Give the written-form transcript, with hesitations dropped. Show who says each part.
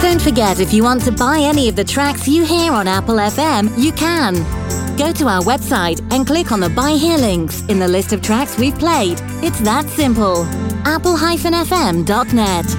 Speaker 1: Don't forget, if you want to buy any of the tracks you hear on Apple FM, you can. Go to our website and click on the Buy Here links in the list of tracks we've played. It's that simple. apple-fm.net